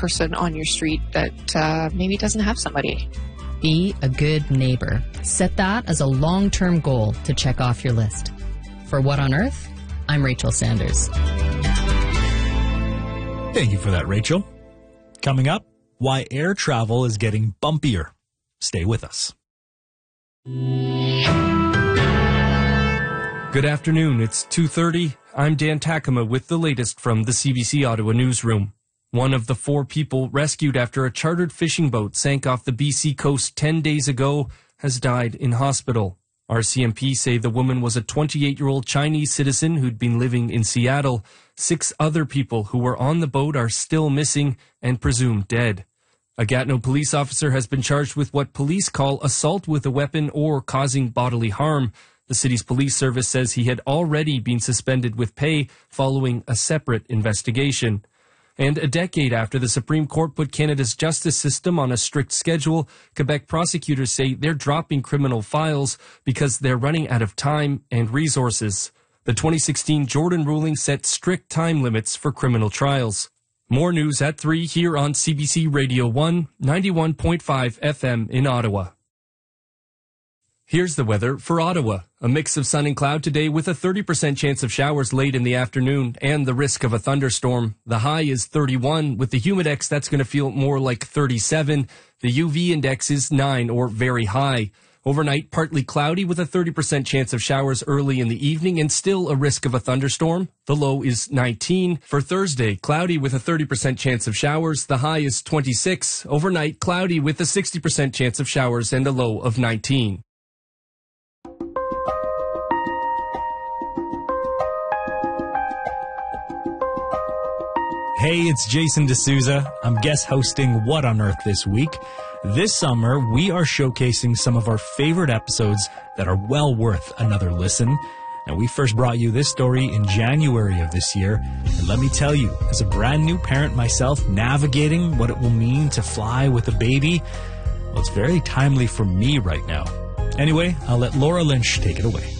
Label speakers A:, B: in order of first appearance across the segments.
A: person on your street that maybe doesn't have somebody.
B: Be a good neighbor. Set that as a long-term goal to check off your list. For What on Earth, I'm Rachel Sanders.
C: Thank you for that, Rachel. Coming up, why air travel is getting bumpier. Stay with us.
D: Good afternoon. It's 2:30. I'm Dan Takama with the latest from the CBC Ottawa newsroom. One of the 4 people rescued after a chartered fishing boat sank off the BC coast 10 days ago has died in hospital. RCMP say the woman was a 28-year-old Chinese citizen who'd been living in Seattle. 6 other people who were on the boat are still missing and presumed dead. A Gatineau police officer has been charged with what police call assault with a weapon or causing bodily harm. The city's police service says he had already been suspended with pay following a separate investigation. And a decade after the Supreme Court put Canada's justice system on a strict schedule, Quebec prosecutors say they're dropping criminal files because they're running out of time and resources. The 2016 Jordan ruling set strict time limits for criminal trials. More news at 3 here on CBC Radio 1, 91.5 FM in Ottawa. Here's the weather for Ottawa. A mix of sun and cloud today with a 30% chance of showers late in the afternoon and the risk of a thunderstorm. The high is 31. With the humidex, that's going to feel more like 37. The UV index is 9 or very high. Overnight, partly cloudy with a 30% chance of showers early in the evening and still a risk of a thunderstorm. The low is 19. For Thursday, cloudy with a 30% chance of showers. The high is 26. Overnight, cloudy with a 60% chance of showers and a low of 19.
C: Hey, it's Jason D'Souza. I'm guest hosting What on Earth this week. This summer, we are showcasing some of our favorite episodes that are well worth another listen. And we first brought you this story in January of this year. And let me tell you, as a brand new parent myself, navigating what it will mean to fly with a baby, well, it's very timely for me right now. Anyway, I'll let Laura Lynch take it away.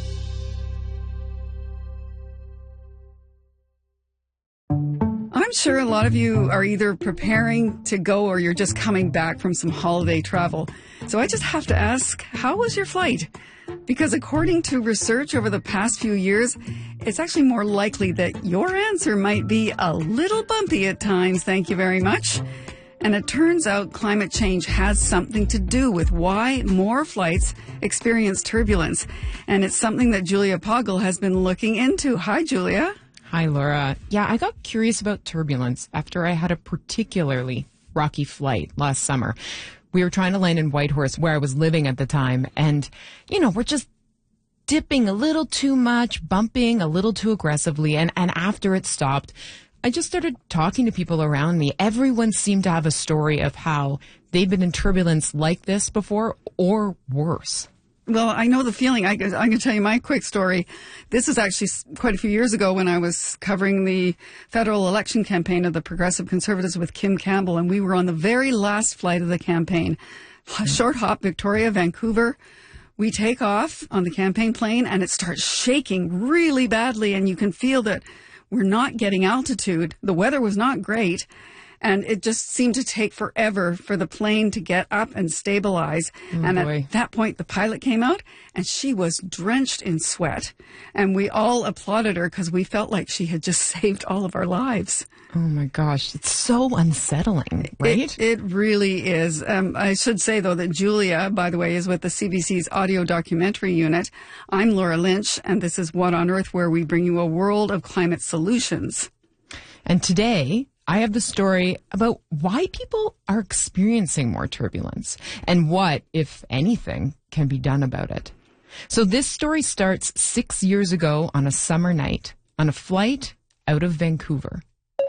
E: I'm sure a lot of you are either preparing to go or you're just coming back from some holiday travel. So I just have to ask, how was your flight? Because according to research over the past few years, it's actually more likely that your answer might be a little bumpy at times. Thank you very much. And it turns out climate change has something to do with why more flights experience turbulence. And it's something that Julia Poggle has been looking into. Hi, Julia.
F: Hi, Laura. Yeah, I got curious about turbulence after I had a particularly rocky flight last summer. We were trying to land in Whitehorse, where I was living at the time, and, we're just dipping a little too much, bumping a little too aggressively, and after it stopped, I just started talking to people around me. Everyone seemed to have a story of how they'd been in turbulence like this before, or worse.
E: Well, I know the feeling. I'm going to tell you my quick story. This is actually quite a few years ago when I was covering the federal election campaign of the Progressive Conservatives with Kim Campbell, and we were on the very last flight of the campaign. Short hop, Victoria, Vancouver. We take off on the campaign plane, and it starts shaking really badly, and you can feel that we're not getting altitude. The weather was not great. And it just seemed to take forever for the plane to get up and stabilize. At that point, the pilot came out and she was drenched in sweat. And we all applauded her because we felt like she had just saved all of our lives.
F: Oh, my gosh. It's so unsettling, right?
E: It really is. I should say, though, that Julia, by the way, is with the CBC's audio documentary unit. I'm Laura Lynch, and this is What on Earth, where we bring you a world of climate solutions.
F: And today, I have the story about why people are experiencing more turbulence and what, if anything, can be done about it. So this story starts 6 years ago on a summer night on a flight out of Vancouver.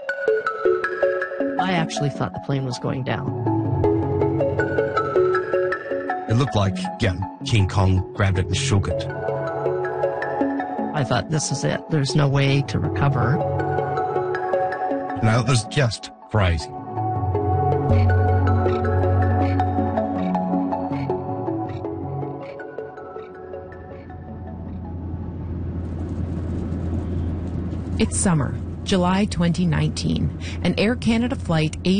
G: I actually thought the plane was going down.
H: It looked like, King Kong grabbed it and shook it.
G: I thought, this is it. There's no way to recover.
H: It was just crazy.
F: It's summer, July 2019, an Air Canada flight